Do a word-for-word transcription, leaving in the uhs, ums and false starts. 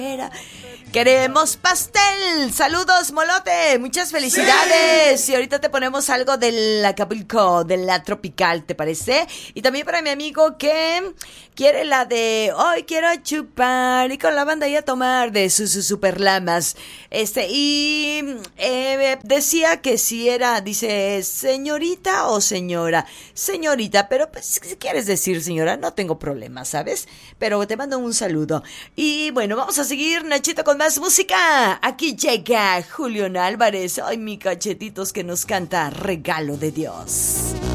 Queremos pastel. Saludos, Molote. Muchas felicidades. Sí. Y ahorita te ponemos algo del Acapulco, de la tropical, ¿te parece? Y también para mi amigo que quiere la de hoy quiero chupar y con la banda y a tomar de sus su, super lamas. Este, y eh, decía que si era, dice, señorita o señora. Señorita, pero pues si quieres decir señora, no tengo problema, ¿sabes? Pero te mando un saludo. Y bueno, vamos a seguir, Nachito, con más música. Aquí llega Julián Álvarez. Ay, mi cachetitos, que nos canta Regalo de Dios.